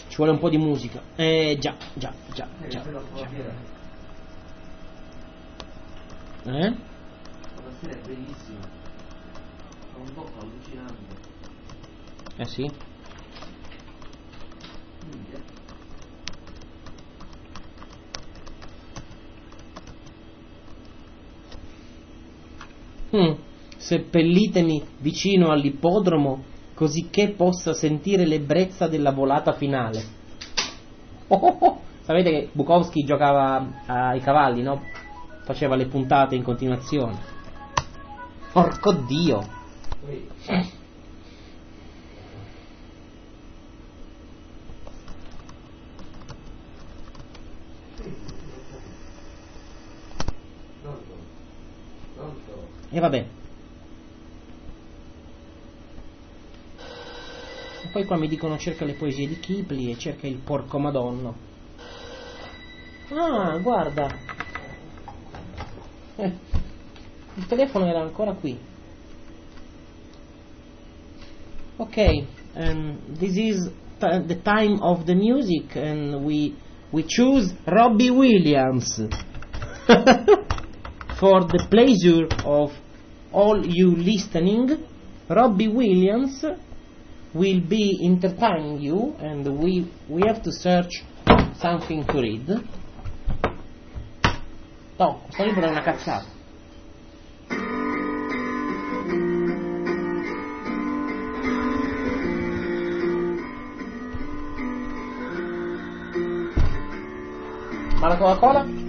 Ci vuole un po' di musica. Già. La sera è bellissima. È un po' allucinante. Sì. Seppellitemi vicino all'ippodromo così che possa sentire l'ebbrezza della volata finale. Sapete che Bukowski giocava ai cavalli, no? Faceva le puntate in continuazione. Porco Dio! E vabbè. E poi qua mi dicono cerca le poesie di Kipling e cerca il porco madonno. Ah, guarda. Il telefono era ancora qui. Ok, this is the time of the music and we choose Robbie Williams. For the pleasure of all you listening, Robbie Williams will be entertaining you and we have to search something to read. No, questo libro è una cazzata. Ma la Coca-Cola?